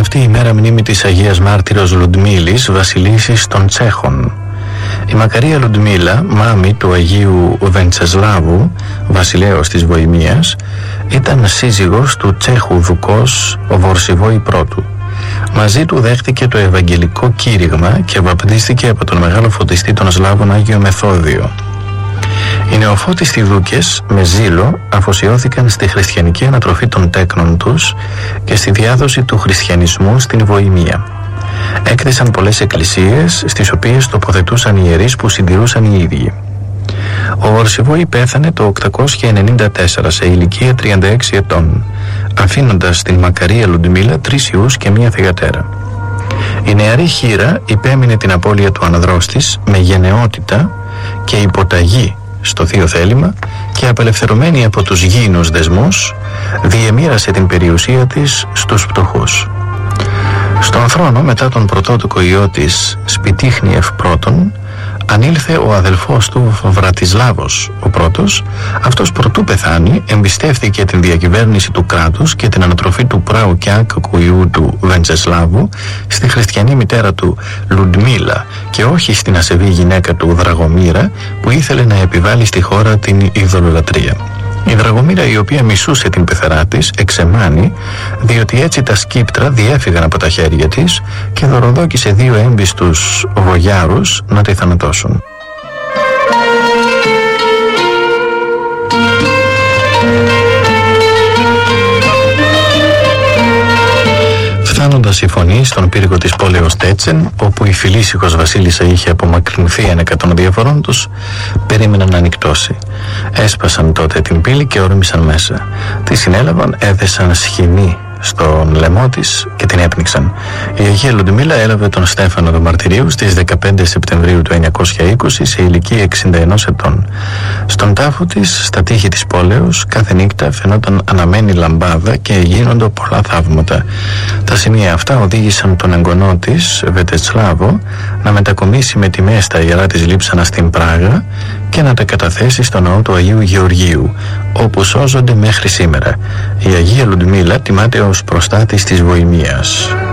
αυτή η μέρα μνήμη της Αγίας Μάρτυρος Λουντμίλης, βασιλίσσης των Τσέχων. Η Μακαρία Λουντμίλα, μάμη του Αγίου Βεντσεσλάβου, βασιλέως της Βοημίας, ήταν σύζυγος του Τσέχου δουκός Βορσιβόη πρώτου. Μαζί του δέχτηκε το Ευαγγελικό κήρυγμα και βαπτίστηκε από τον μεγάλο φωτιστή των Σλάβων Άγιο Μεθόδιο. Οι νεοφώτιστοι δούκες με ζήλο αφοσιώθηκαν στη χριστιανική ανατροφή των τέκνων τους και στη διάδοση του χριστιανισμού στην Βοημία. Έκτισαν πολλές εκκλησίες στις οποίες τοποθετούσαν ιερείς που συντηρούσαν οι ίδιοι. Ο Βορσιβόη πέθανε το 894 σε ηλικία 36 ετών, αφήνοντας στην Μακαρία Λουντμίλα 3 ιούς και 1 θυγατέρα. Η νεαρή χήρα υπέμεινε την απώλεια του ανδρός της με γενναιότητα και υποταγή στο θείο θέλημα και απελευθερωμένη από τους γήινους δεσμούς διεμοίρασε την περιουσία της στους φτωχούς. Στον θρόνο μετά τον πρωτότοκο ιό της Σπιτίχνιεφ πρώτον ανήλθε ο αδελφός του Βρατισλάβος ο πρώτος. Αυτός προτού πεθάνει εμπιστεύθηκε την διακυβέρνηση του κράτους και την ανατροφή του πράου και άκακου ιού του Βεντσεσλάβου στη χριστιανή μητέρα του Λουντμίλα και όχι στην ασεβή γυναίκα του Δραγομήρα που ήθελε να επιβάλλει στη χώρα την ειδωλολατρία. Η Δραγομήρα, η οποία μισούσε την πεθερά της, εξεμάνει διότι έτσι τα σκύπτρα διέφυγαν από τα χέρια της και δωροδόκησε 2 έμπιστους βογιάρους να τη θανατώσουν. Φτάνοντας η φωνή στον πύργο της πόλεως Τέτσεν, όπου η φιλήσυχος βασίλισσα είχε απομακρυνθεί ένεκα των διαφορών τους, περίμεναν να νυκτώσει. Έσπασαν τότε την πύλη και όρμησαν μέσα. Τη συνέλαβαν, έδεσαν σχοινή στον λαιμό της και την έπνιξαν. Η Αγία Λουντμίλα έλαβε τον Στέφανο του Μαρτυρίου στις 15 Σεπτεμβρίου του 920 σε ηλικία 61 ετών. Στον τάφο της, στα τείχη της πόλεως, κάθε νύχτα φαινόταν αναμένη λαμπάδα και γίνονται πολλά θαύματα. Τα σημεία αυτά οδήγησαν τον εγγονό της, Βετεσλάβο, να μετακομίσει με τιμές τα ιερά της λείψανα στην Πράγα και να τα καταθέσει στο ναό του Αγίου Γεωργίου, όπου σώζονται μέχρι σήμερα. Η Αγία Λουντμίλα τιμάται ως προστάτης της Βοημίας.